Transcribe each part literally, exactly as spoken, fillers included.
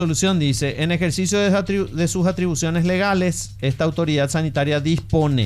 resolución dice, en ejercicio de, atribu- de sus atribuciones legales, esta autoridad sanitaria dispone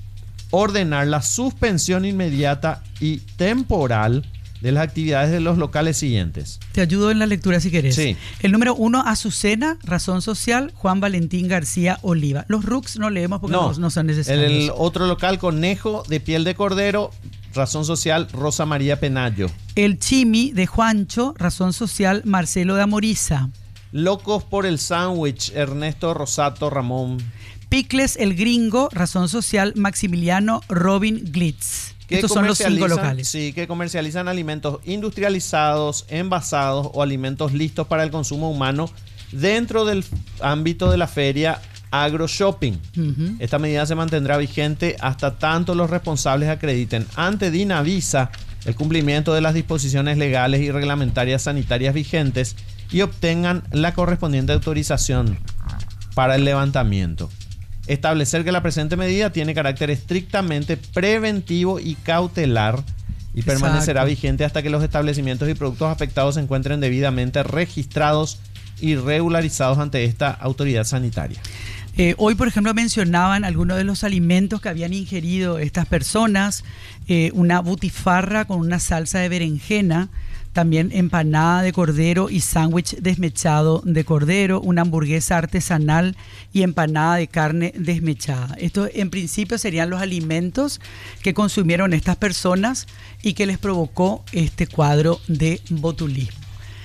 ordenar la suspensión inmediata y temporal de las actividades de los locales siguientes. Te ayudo en la lectura si querés. Sí. El número uno, Azucena, Razón Social, Juan Valentín García Oliva. Los R U Cs no leemos porque no, no, no son necesarios. El, el otro local, Conejo de Piel de Cordero, Razón Social, Rosa María Penayo. El Chimi de Juancho, Razón Social, Marcelo de Amoriza. Locos por el Sándwich, Ernesto Rosato Ramón. Picles El Gringo, Razón Social, Maximiliano Robin Glitz. Estos son los cinco locales. Sí, que comercializan alimentos industrializados, envasados o alimentos listos para el consumo humano dentro del ámbito de la feria Agro Shopping. Uh-huh. Esta medida se mantendrá vigente hasta tanto los responsables acrediten ante Dinavisa el cumplimiento de las disposiciones legales y reglamentarias sanitarias vigentes y obtengan la correspondiente autorización para el levantamiento. Establecer que la presente medida tiene carácter estrictamente preventivo y cautelar y Exacto. permanecerá vigente hasta que los establecimientos y productos afectados se encuentren debidamente registrados y regularizados ante esta autoridad sanitaria. Eh, hoy, por ejemplo, mencionaban algunos de los alimentos que habían ingerido estas personas, eh, una butifarra con una salsa de berenjena, también empanada de cordero y sándwich desmechado de cordero, una hamburguesa artesanal y empanada de carne desmechada. Esto en principio serían los alimentos que consumieron estas personas y que les provocó este cuadro de botulismo.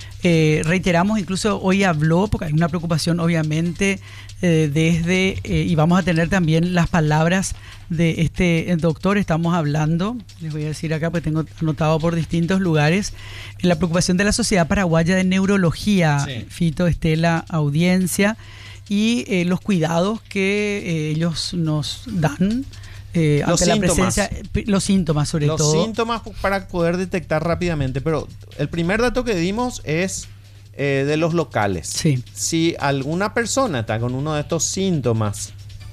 Eh, reiteramos, incluso hoy habló, porque hay una preocupación obviamente eh, desde, eh, y vamos a tener también las palabras de este doctor, estamos hablando, les voy a decir acá porque tengo anotado por distintos lugares, la preocupación de la Sociedad Paraguaya de Neurología, sí. Fito, Estela, audiencia, y eh, los cuidados que eh, ellos nos dan. Eh, los ante síntomas. La presencia, los síntomas sobre los todo. Los síntomas para poder detectar rápidamente, pero el primer dato que dimos es eh, de los locales. Sí. Si alguna persona está con uno de estos síntomas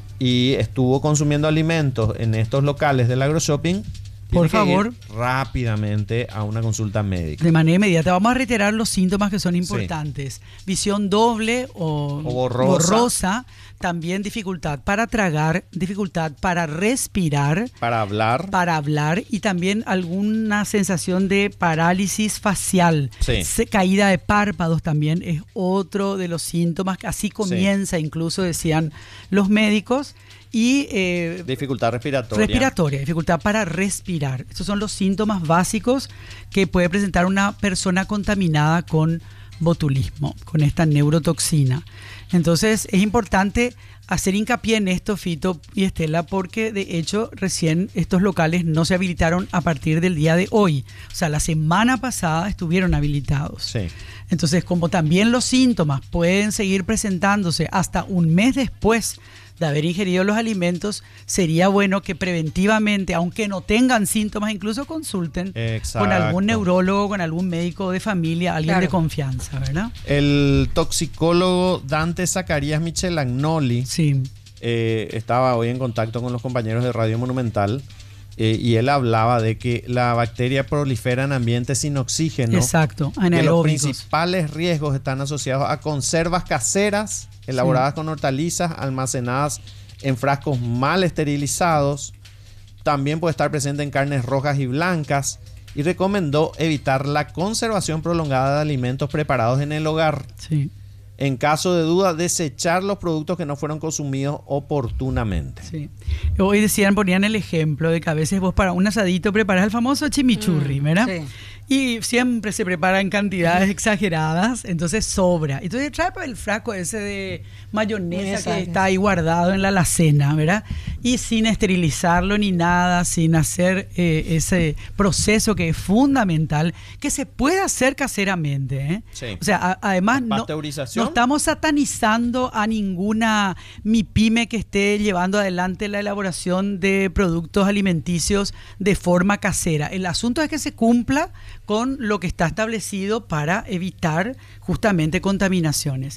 y estuvo consumiendo alimentos en estos locales del agroshopping, por favor, ir rápidamente a una consulta médica. De manera inmediata. Vamos a reiterar los síntomas que son importantes. Sí. Visión doble o, o borrosa. borrosa. También dificultad para tragar, dificultad para respirar. Para hablar. Para hablar y también alguna sensación de parálisis facial. Sí. Se, caída de párpados también es otro de los síntomas. Así comienza, sí. Incluso decían los médicos. Y eh, dificultad respiratoria. Respiratoria, dificultad para respirar. Estos son los síntomas básicos que puede presentar una persona contaminada con botulismo, con esta neurotoxina. Entonces es importante hacer hincapié en esto, Fito y Estela, porque de hecho recién estos locales no se habilitaron a partir del día de hoy. O sea, la semana pasada estuvieron habilitados. Sí. Entonces, como también los síntomas pueden seguir presentándose hasta un mes después de haber ingerido los alimentos, sería bueno que preventivamente, aunque no tengan síntomas, incluso consulten Exacto. con algún neurólogo, con algún médico de familia, alguien claro. de confianza, ¿verdad? El toxicólogo Dante Zacarías Michelagnoli sí. eh, estaba hoy en contacto con los compañeros de Radio Monumental eh, y él hablaba de que la bacteria prolifera en ambientes sin oxígeno. Exacto, que los principales riesgos están asociados a conservas caseras elaboradas sí. con hortalizas, almacenadas en frascos mal esterilizados. También puede estar presente en carnes rojas y blancas. Y recomendó evitar la conservación prolongada de alimentos preparados en el hogar. Sí. En caso de duda, desechar los productos que no fueron consumidos oportunamente. Sí. Hoy decían, ponían el ejemplo de que a veces vos para un asadito preparás el famoso chimichurri, mm, ¿verdad? Sí. Y siempre se prepara en cantidades exageradas, entonces sobra. Entonces trae el frasco ese de mayonesa Exacto. que está ahí guardado en la alacena, ¿verdad? Y sin esterilizarlo ni nada, sin hacer eh, ese proceso que es fundamental, que se puede hacer caseramente, ¿eh? Sí. O sea, a, además no, no estamos satanizando a ninguna MIPYME que esté llevando adelante la elaboración de productos alimenticios de forma casera. El asunto es que se cumpla con lo que está establecido para evitar justamente contaminaciones.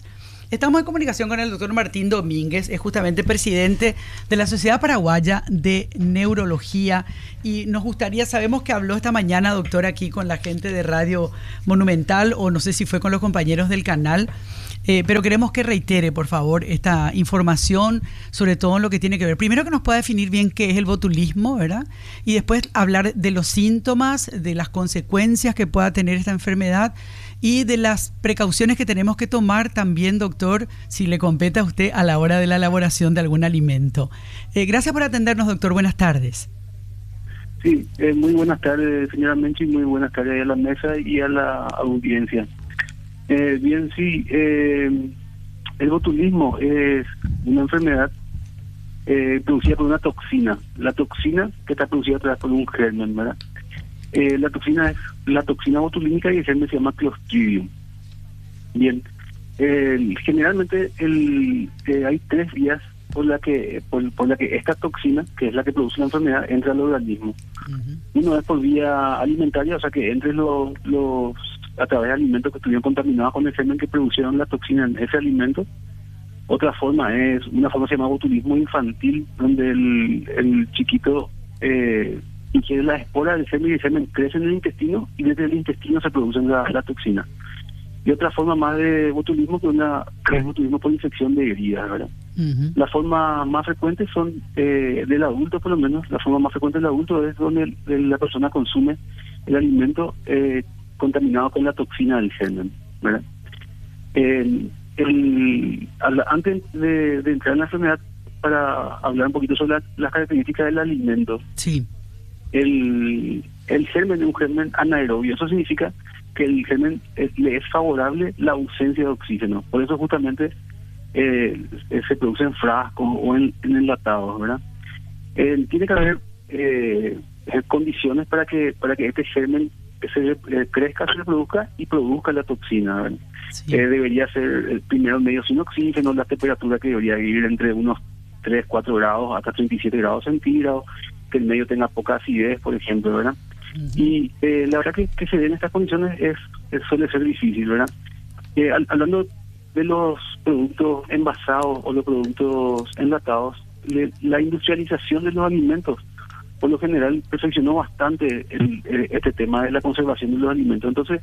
Estamos en comunicación con el doctor Martín Domínguez, es justamente presidente de la Sociedad Paraguaya de Neurología, y nos gustaría, sabemos que habló esta mañana, doctor, aquí con la gente de Radio Monumental, o no sé si fue con los compañeros del canal, eh, pero queremos que reitere, por favor, esta información, sobre todo en lo que tiene que ver. Primero, que nos pueda definir bien qué es el botulismo, ¿verdad? Y después hablar de los síntomas, de las consecuencias que pueda tener esta enfermedad y de las precauciones que tenemos que tomar también, doctor, si le compete a usted a la hora de la elaboración de algún alimento. Eh, gracias por atendernos, doctor. Buenas tardes. Sí, eh, muy buenas tardes, señora Menchi, muy buenas tardes a la mesa y a la audiencia. Eh, bien, sí, eh, el botulismo es una enfermedad eh, producida por una toxina. La toxina que está producida a través por un germen, ¿verdad? Eh, la toxina es la toxina botulínica y el germen se llama Clostridium. Bien, eh, generalmente el, eh, hay tres vías por la que por, por la que esta toxina, que es la que produce la enfermedad, entra al organismo. Uh-huh. Uno es por vía alimentaria, o sea que entre los, los a través de alimentos que estuvieron contaminados con el germen que produjeron la toxina en ese alimento. Otra forma es una forma que se llama botulismo infantil, donde el, el chiquito eh, ingiere las esporas del germen y el germen crece en el intestino y desde el intestino se produce la, la toxina. Y otra forma más de botulismo que una que es botulismo por infección de heridas, ¿verdad? Uh-huh. La forma más frecuente son eh, del adulto, por lo menos, la forma más frecuente del adulto es donde el, el, la persona consume el alimento eh, contaminado con la toxina del germen, ¿verdad? El, el, al, antes de, de entrar en la enfermedad, para hablar un poquito sobre la, las características del alimento. Sí. El, el germen es un germen anaerobio, eso significa que el germen es, le es favorable la ausencia de oxígeno, por eso justamente eh, se produce en frascos o en, en enlatados, ¿verdad? Eh, tiene que haber eh, condiciones para que para que este germen se eh, crezca, se reproduzca y produzca la toxina, ¿verdad? Sí. Eh, debería ser el primero medio sin oxígeno, la temperatura que debería ir entre unos tres, cuatro grados hasta treinta y siete grados centígrados, que el medio tenga poca acidez, por ejemplo, ¿verdad? Uh-huh. Y eh, la verdad que, que se den estas condiciones es, es suele ser difícil, ¿verdad? Eh, al, hablando de los productos envasados o los productos enlatados, le, la industrialización de los alimentos, por lo general, perfeccionó bastante el, el, este tema de la conservación de los alimentos. Entonces,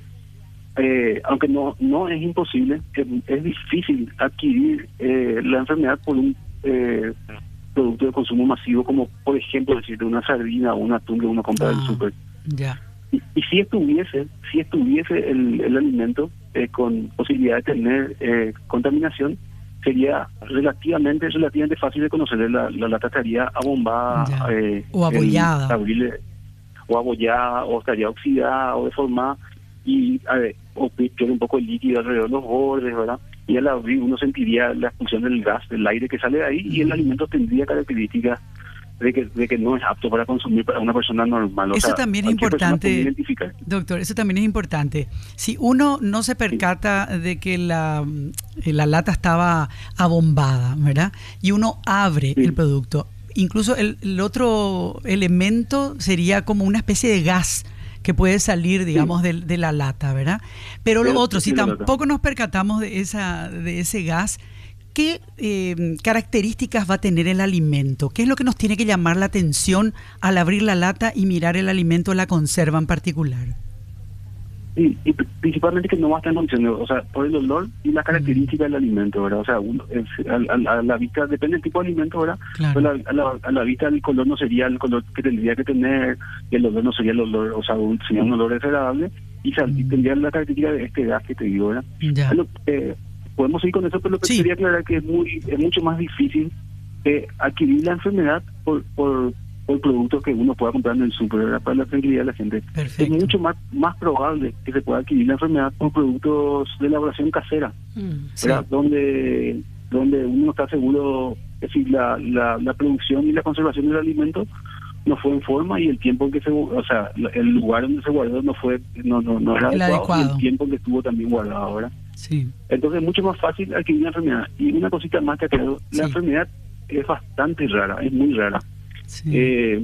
eh, aunque no no es imposible, es, es difícil adquirir eh, la enfermedad por un eh, producto de consumo masivo, como por ejemplo decir una sardina o un atún que uno compra del ah, súper. Ya. Y, y si estuviese, si estuviese el, el alimento eh, con posibilidad de tener eh, contaminación, sería relativamente relativamente fácil de conocer. La, la lata estaría abombada eh, o abollada abril, o abollada o estaría oxidada o deformada y a ver, o queda un poco el líquido alrededor de los bordes, ¿verdad? Y al abrir uno sentiría la expulsión del gas, del aire que sale de ahí, uh-huh. y el alimento tendría características de que de que no es apto para consumir para una persona normal. O eso sea, también es importante, doctor, eso también es importante. Si uno no se percata sí. de que la, la lata estaba abombada, ¿verdad? Y uno abre sí. el producto, incluso el, el otro elemento sería como una especie de gas que puede salir, digamos, sí. de, de la lata, ¿verdad? Pero lo otro, si tampoco nos percatamos de esa de ese gas, ¿qué eh, características va a tener el alimento? ¿Qué es lo que nos tiene que llamar la atención al abrir la lata y mirar el alimento, la conserva en particular? Y, y principalmente que no va a estar en condiciones, o sea, por el olor y la característica mm. del alimento, ¿verdad? O sea, uno, es, a, a, a la vista, depende del tipo de alimento, ¿verdad? Claro. Pero a, la, a la vista el color no sería el color que tendría que tener, y el olor no sería el olor, o sea, un, sería un olor desagradable, y, sal, mm. y tendría la característica de este gas que te digo, ¿verdad? Ya. Lo, eh, podemos ir con eso, pero lo que sí. quería aclarar que es muy es mucho más difícil eh, adquirir la enfermedad por, por por productos que uno pueda comprar en el súper, ¿verdad? Para la tranquilidad de la gente. Perfecto. Es mucho más más probable que se pueda adquirir la enfermedad por productos de elaboración casera, mm, sí. donde donde uno está seguro, es decir, la, la, la producción y la conservación del alimento no fue en forma y el tiempo en que se, o sea, el lugar donde se guardó no fue no no no era el adecuado, adecuado. Y el tiempo en que estuvo también guardado, ¿verdad? Sí. Entonces es mucho más fácil adquirir la enfermedad. Y una cosita más que creo, la sí. enfermedad es bastante rara, es muy rara. Sí. Eh,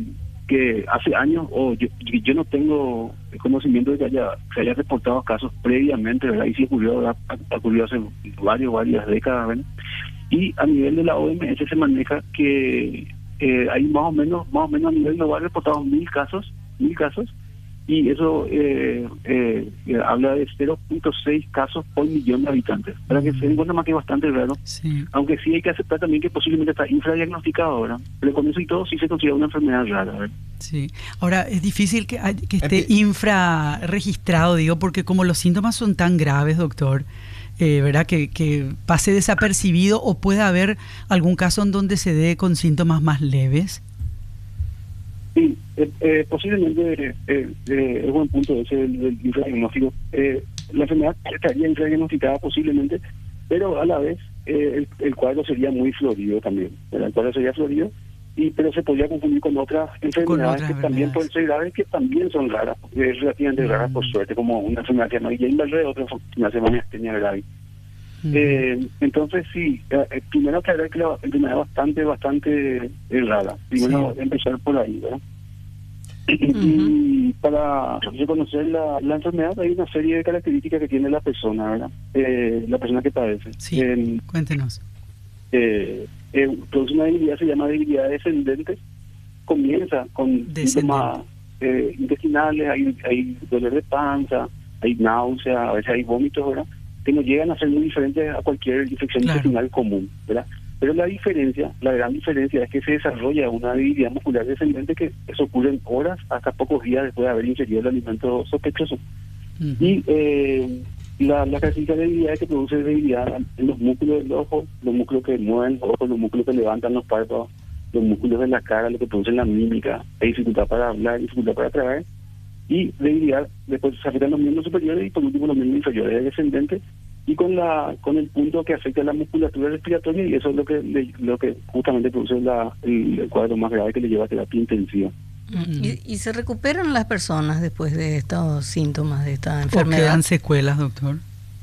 que hace años, o yo, yo no tengo conocimiento de que haya, se haya reportado casos previamente, ¿verdad? Y sí ocurrió, ¿verdad? ocurrió hace varios, varias décadas, ¿verdad? Y a nivel de la O M S se maneja que eh, hay más o menos, más o menos a nivel global reportados mil casos, mil casos, y eso eh, eh, eh, habla de cero punto seis casos por millón de habitantes, para que se den cuenta más que es bastante raro, Sí. aunque sí hay que aceptar también que posiblemente está infradiagnosticado, ¿verdad? Pero con eso y todo sí se considera una enfermedad rara, ¿verdad? Sí. Ahora, es difícil que, hay- que esté Empi- infra registrado, digo, porque como los síntomas son tan graves, doctor, eh, ¿verdad? Que, que pase desapercibido, o puede haber algún caso en donde se dé con síntomas más leves. Sí, eh, eh, posiblemente eh, eh, es buen punto ese del, del infradiagnóstico. Eh, la enfermedad estaría infradiagnosticada posiblemente, pero a la vez eh, el, el cuadro sería muy florido también, ¿verdad? El cuadro sería florido, y pero se podría confundir con otras enfermedades otras que también enfermedades. pueden ser graves, que también son raras, eh, relativamente raras por suerte, como una enfermedad que se llama Guillain-Barré, otra enfermedad que se llama miastenia gravis. Ujú. Eh, entonces sí, eh, eh, primero aclarar que la enfermedad es bastante, bastante eh, rara. Primero empezar por ahí, ¿verdad? Y para reconocer la, la enfermedad hay una serie de características que tiene la persona, ¿verdad? Eh, la persona que padece. Sí, Eh, cuéntenos. eh, eh, produce una debilidad, se llama debilidad descendente. Comienza con Descendente. síntomas eh, intestinales, hay, hay dolor de panza, hay náusea, a veces hay vómitos, ¿verdad? Que no llegan a ser muy diferentes a cualquier infección Claro. intestinal común, ¿verdad? Pero la diferencia, la gran diferencia es que se desarrolla una debilidad muscular descendente, que eso ocurre en horas hasta pocos días después de haber ingerido el alimento sospechoso. Ujú. Y eh, la, la característica de debilidad es que produce debilidad en los músculos del ojo, los músculos que mueven los ojos, los músculos que levantan los párpados, los músculos de la cara, lo que producen la mímica, hay dificultad para hablar, dificultad para tragar, y debilidad después se afectan los miembros superiores y por último los miembros inferiores, es descendente, y con la con el punto que afecta a la musculatura respiratoria, y eso es lo que le- lo que justamente produce la, el, el cuadro más grave que le lleva a terapia intensiva. ¿Y, y se recuperan las personas después de estos síntomas de esta ¿O enfermedad? quedan secuelas, doctor?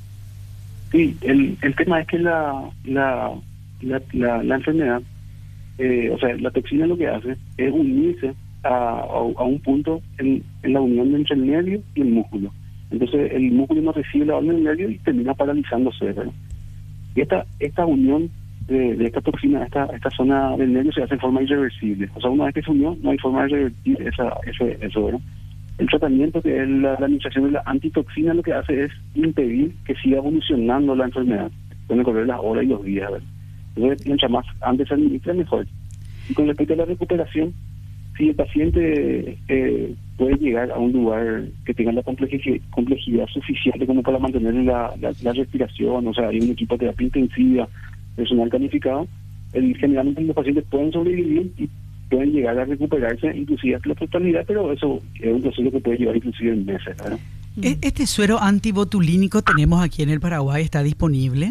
Sí, el, el tema es que la la la, la, la enfermedad, eh, o sea, la toxina lo que hace es unirse a, a, a un punto en, en la unión entre el nervio y el músculo. Entonces el músculo no recibe la orden del nervio y termina paralizándose, ¿verdad? Y esta esta unión de, de esta toxina a esta, esta zona del nervio se hace en forma irreversible. O sea, una vez que se unió, no hay forma de revertir esa, ese, eso, ¿verdad? El tratamiento, que es la, la administración de la antitoxina, lo que hace es impedir que siga evolucionando la enfermedad. Pueden correr las horas y los días, ¿verdad? Entonces, mientras más antes se administra, mejor. Y con respecto a la recuperación, si el paciente eh, puede llegar a un lugar que tenga la complejidad, complejidad suficiente como para mantener la, la, la respiración, o sea, hay un equipo de terapia intensiva, personal calificado, el, generalmente los pacientes pueden sobrevivir y pueden llegar a recuperarse inclusive hasta la totalidad, pero eso es un proceso que puede llevar inclusive en meses, ¿verdad? ¿E- ¿Este suero antibotulínico tenemos aquí en el Paraguay? ¿Está disponible?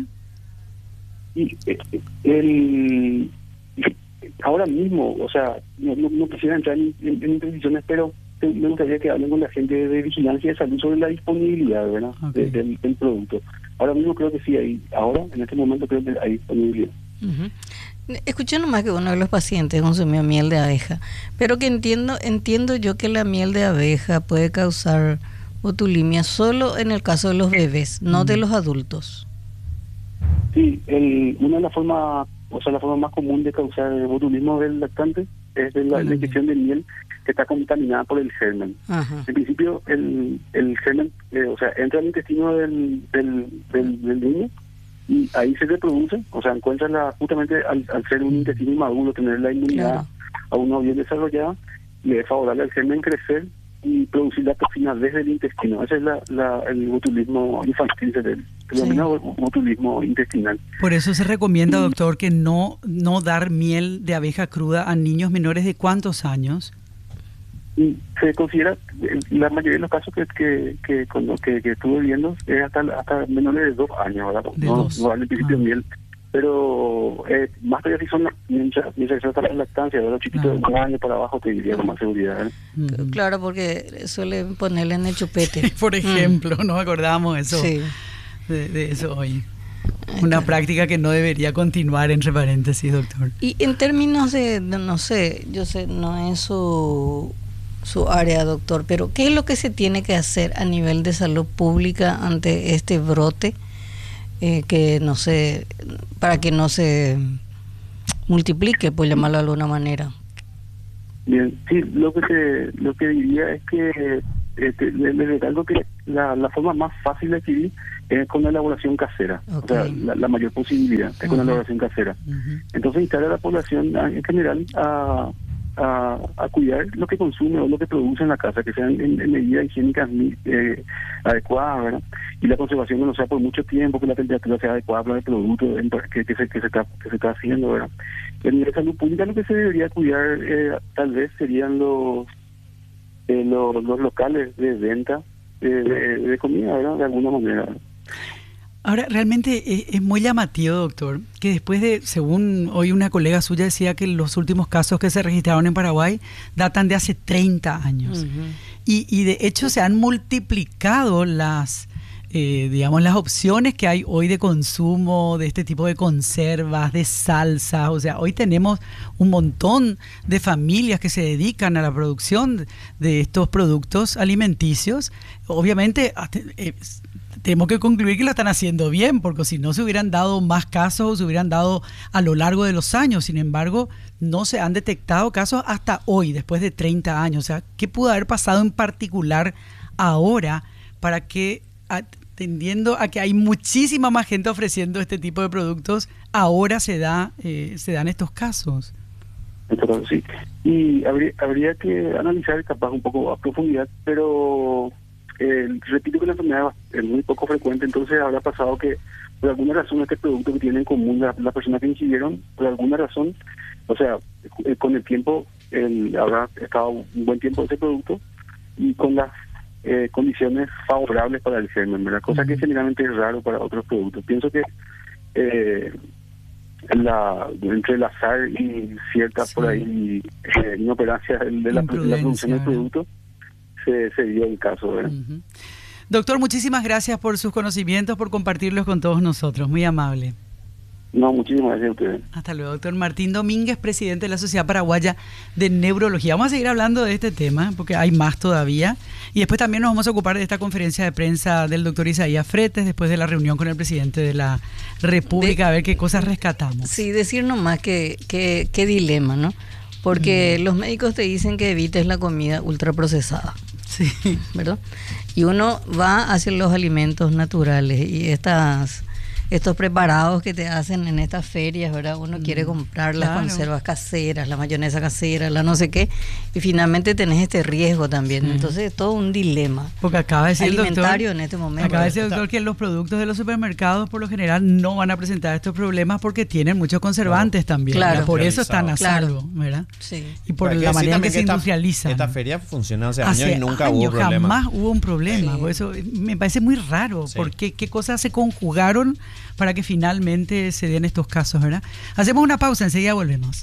Y eh, el ahora mismo, o sea, no, no, no quisiera entrar en, en, en imprecisiones, pero te- me gustaría que hablen con la gente de vigilancia de salud sobre la disponibilidad, ¿verdad? Ok. De- del, del producto. Ahora mismo creo que sí hay, ahora, en este momento creo que hay disponibilidad. Ujú. Escuché nomás que uno de los pacientes consumió miel de abeja, pero que entiendo entiendo yo que la miel de abeja puede causar botulimia solo en el caso de los bebés, no de los adultos. Sí, el, una de las formas, o sea, la forma más común de causar el botulismo del lactante es de la, la inyección de miel que está contaminada por el germen. Ajá. En principio, el, el germen, eh, o sea, entra al intestino del, del, del, del niño y ahí se reproduce, o sea, encuentra la, justamente al, al ser un intestino inmaduro, tener la inmunidad Claro. aún no bien desarrollada, le es favorable al germen crecer y producir la toxina desde el intestino. Ese es la, la, el botulismo infantil, se le denomina botulismo intestinal. Por eso se recomienda, doctor, que no, no dar miel de abeja cruda a niños menores de ¿cuántos años? Y se considera, eh, la mayoría de los casos que que que, con lo que, que estuve viendo es hasta hasta menores de dos años, ¿verdad? De no, dos. no vale el principio Ah. de miel, pero eh, más todavía si son mientras mientras se trata de la lactancia, de los chiquitos de Claro. un año para abajo, te diría con más seguridad, ¿eh? Ujú. Claro, porque suelen ponerle en el chupete. Por ejemplo, no acordábamos eso, Sí. de, de eso hoy. Una práctica que no debería continuar, entre paréntesis, doctor. Y en términos de, de, no sé, yo sé, no es su, su área, doctor, pero ¿qué es lo que se tiene que hacer a nivel de salud pública ante este brote? Eh, que no sé, para que no se multiplique, por llamarlo de alguna manera. Bien, sí, lo que te, lo que diría es que este, les les recalco que la, la forma más fácil de adquirir es con la elaboración casera. Okay. O sea, la, la mayor posibilidad es uh-huh. con la elaboración casera. Uh-huh. Entonces, instar a la población en general a, a, a cuidar lo que consume o lo que produce en la casa, que sean en, en medidas higiénicas eh, adecuadas, ¿verdad? Y la conservación que no sea por mucho tiempo, que la temperatura sea adecuada para el producto en, que, que, se, que, se está, que se está haciendo, ¿verdad? En nivel de salud pública lo que se debería cuidar eh, tal vez serían los, eh, los, los locales de venta de, de, de comida, ¿verdad? De alguna manera, ¿verdad? Ahora, realmente es, es muy llamativo, doctor, que después de, según hoy una colega suya decía que los últimos casos que se registraron en Paraguay datan de hace treinta años. Uh-huh. Y, y de hecho se han multiplicado las, eh, digamos, las opciones que hay hoy de consumo de este tipo de conservas, de salsas. O sea, hoy tenemos un montón de familias que se dedican a la producción de estos productos alimenticios. Obviamente, eh, tenemos que concluir que lo están haciendo bien, porque si no se hubieran dado más casos o se hubieran dado a lo largo de los años. Sin embargo, no se han detectado casos hasta hoy, después de treinta años. O sea, ¿qué pudo haber pasado en particular ahora para que, atendiendo a que hay muchísima más gente ofreciendo este tipo de productos, ahora se da eh, se dan estos casos? Entonces, sí. Y habría, habría que analizar capaz un poco a profundidad, pero... Eh, repito que la enfermedad es muy poco frecuente, entonces habrá pasado que por alguna razón este producto que tiene en común la, la persona que ingirieron, por alguna razón, o sea, eh, con el tiempo el, habrá estado un buen tiempo ese producto y con las eh, condiciones favorables para el germen, ¿verdad? Cosa que generalmente es raro para otros productos. Pienso que eh, la entre el azar y ciertas sí. por ahí eh, inoperancias de la, de la producción del producto Se, se dio el caso, ¿verdad? Uh-huh. Doctor, muchísimas gracias por sus conocimientos, por compartirlos con todos nosotros. Muy amable. No, muchísimas gracias a ustedes. Hasta luego, doctor Martín Domínguez, presidente de la Sociedad Paraguaya de Neurología. Vamos a seguir hablando de este tema, porque hay más todavía. Y después también nos vamos a ocupar de esta conferencia de prensa del doctor Isaías Fretes, después de la reunión con el presidente de la República, de, a ver qué cosas rescatamos. Sí, decir nomás que, que, qué dilema, ¿no? Porque mm. los médicos te dicen que evites la comida ultraprocesada. Sí, ¿verdad? Y uno va hacia los alimentos naturales y estas estos preparados que te hacen en estas ferias, ¿verdad? Uno mm, quiere comprar las claro. conservas caseras, la mayonesa casera, la no sé qué, y finalmente tenés este riesgo también. Sí. Entonces es todo un dilema. Porque acaba de decir alimentario el doctor, en este momento. Acaba de decir el doctor que los productos de los supermercados por lo general no van a presentar estos problemas porque tienen muchos conservantes claro. también. Claro. Por eso están a salvo, claro. ¿verdad? Sí. Y por la manera en que, que se esta, industrializan. Esta feria funciona hace, hace años y nunca años, hubo problema. Jamás hubo un problema. Sí. Por eso me parece muy raro. Sí. Porque qué cosas se conjugaron para que finalmente se den estos casos, ¿verdad? Hacemos una pausa, enseguida volvemos.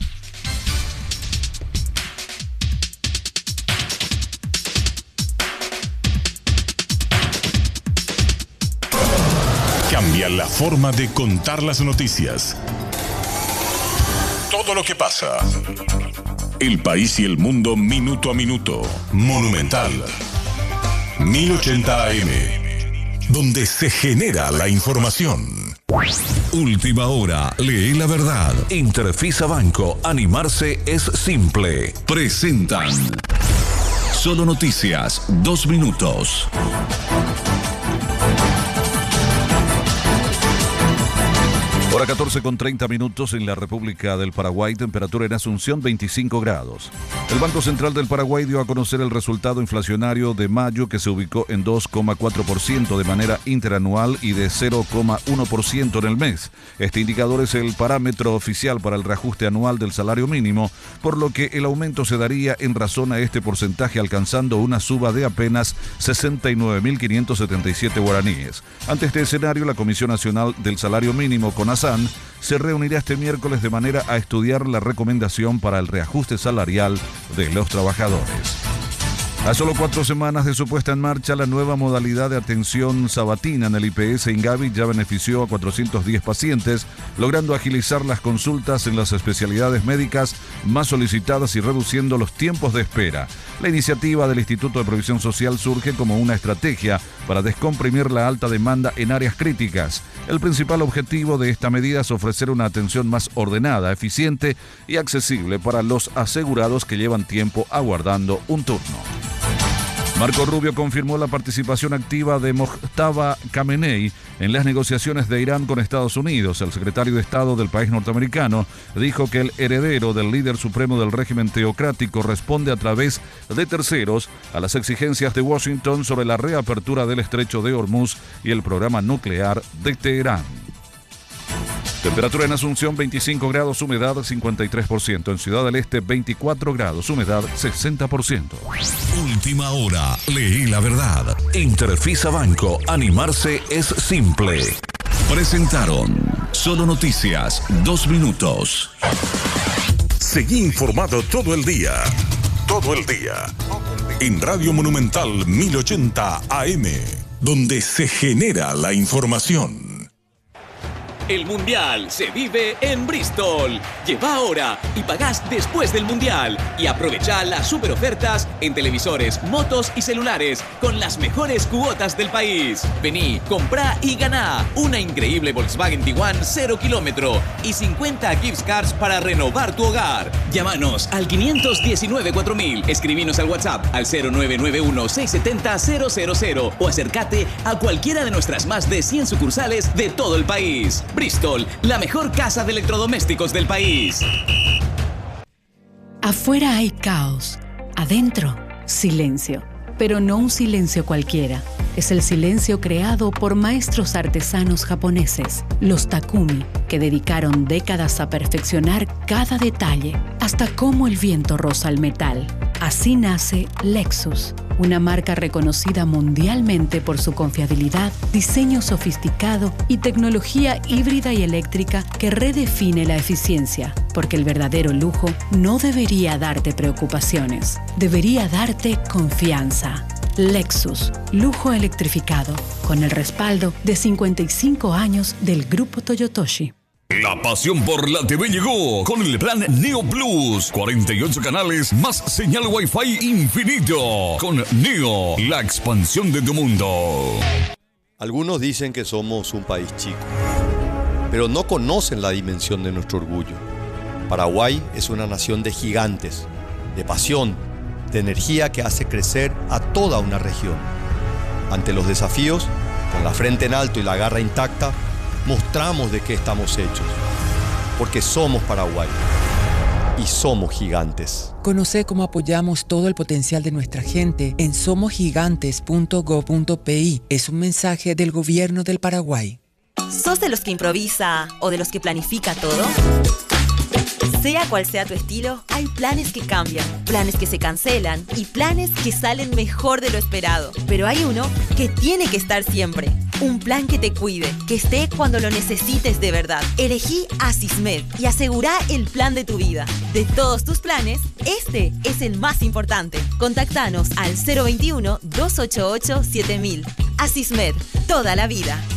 Cambia la forma de contar las noticias. Todo lo que pasa. El país y el mundo minuto a minuto. Monumental. mil ochenta A M. Donde se genera la información. Última hora, lee la verdad. Interfisa Banco, animarse es simple. Presentan Solo Noticias, dos minutos. Hora catorce con treinta minutos en la República del Paraguay, temperatura en Asunción veinticinco grados. El Banco Central del Paraguay dio a conocer el resultado inflacionario de mayo que se ubicó en dos coma cuatro por ciento de manera interanual y de cero coma uno por ciento en el mes. Este indicador es el parámetro oficial para el reajuste anual del salario mínimo, por lo que el aumento se daría en razón a este porcentaje alcanzando una suba de apenas sesenta y nueve mil quinientos setenta y siete guaraníes. Ante este escenario, la Comisión Nacional del Salario Mínimo, CONASAN, se reunirá este miércoles de manera a estudiar la recomendación para el reajuste salarial de los trabajadores. A solo cuatro semanas de su puesta en marcha, la nueva modalidad de atención sabatina en el I P S Ingavi ya benefició a cuatrocientos diez pacientes, logrando agilizar las consultas en las especialidades médicas más solicitadas y reduciendo los tiempos de espera. La iniciativa del Instituto de Previsión Social surge como una estrategia para descomprimir la alta demanda en áreas críticas. El principal objetivo de esta medida es ofrecer una atención más ordenada, eficiente y accesible para los asegurados que llevan tiempo aguardando un turno. Marco Rubio confirmó la participación activa de Mojtaba Khamenei en las negociaciones de Irán con Estados Unidos. El secretario de Estado del país norteamericano dijo que el heredero del líder supremo del régimen teocrático responde a través de terceros a las exigencias de Washington sobre la reapertura del estrecho de Hormuz y el programa nuclear de Teherán. Temperatura en Asunción veinticinco grados, humedad cincuenta y tres por ciento. En Ciudad del Este veinticuatro grados, humedad sesenta por ciento. Última hora, leí la verdad. Interfisa Banco, animarse es simple. Presentaron Solo Noticias, dos minutos. Seguí informado todo el día. Todo el día. En Radio Monumental mil ochenta A M, donde se genera la información. El Mundial se vive en Bristol. Lleva ahora y pagás después del Mundial. Y aprovecha las super ofertas en televisores, motos y celulares con las mejores cuotas del país. Vení, comprá y ganá una increíble Volkswagen Tiguan cero kilómetro y cincuenta gift cards para renovar tu hogar. Llámanos al quinientos diecinueve cuatro mil, escribinos al WhatsApp al cero nueve nueve uno seis siete cero cero cero cero o acércate a cualquiera de nuestras más de cien sucursales de todo el país. Bristol, la mejor casa de electrodomésticos del país. Afuera hay caos, adentro silencio, pero no un silencio cualquiera. Es el silencio creado por maestros artesanos japoneses, los Takumi, que dedicaron décadas a perfeccionar cada detalle, hasta cómo el viento roza el metal. Así nace Lexus, una marca reconocida mundialmente por su confiabilidad, diseño sofisticado y tecnología híbrida y eléctrica que redefine la eficiencia, porque el verdadero lujo no debería darte preocupaciones, debería darte confianza. Lexus, lujo electrificado, con el respaldo de cincuenta y cinco años del Grupo Toyotoshi. La pasión por la T V llegó con el plan Neo Plus. cuarenta y ocho canales más señal Wi-Fi infinito. Con Neo, la expansión de tu mundo. Algunos dicen que somos un país chico, pero no conocen la dimensión de nuestro orgullo. Paraguay es una nación de gigantes, de pasión, de energía que hace crecer a toda una región. Ante los desafíos, con la frente en alto y la garra intacta, mostramos de qué estamos hechos, porque somos Paraguay y somos gigantes. Conoce cómo apoyamos todo el potencial de nuestra gente en somos gigantes punto gob punto pi. Es un mensaje del Gobierno del Paraguay. ¿Sos de los que improvisa o de los que planifica todo? Sea cual sea tu estilo, hay planes que cambian, planes que se cancelan y planes que salen mejor de lo esperado. Pero hay uno que tiene que estar siempre. Un plan que te cuide, que esté cuando lo necesites de verdad. Elegí Asismed y asegurá el plan de tu vida. De todos tus planes, este es el más importante. Contactanos al cero veintiuno, doscientos ochenta y ocho, siete mil. Asismed, toda la vida.